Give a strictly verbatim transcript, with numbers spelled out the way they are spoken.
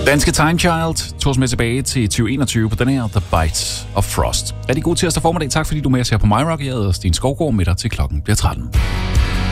Danske Time Child tog os med tilbage til tyve enogtyve på den her The Bite of Frost. Rigtig god tirsdag formiddag. Tak fordi du er med os her på MyRock. Jeg hedder Sten Skovgaard med dig til klokken bliver tretten.